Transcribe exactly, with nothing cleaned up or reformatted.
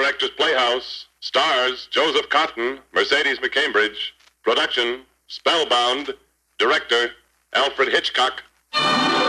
Director's Playhouse. Stars Joseph Cotton, Mercedes McCambridge. Production Spellbound. Director Alfred Hitchcock.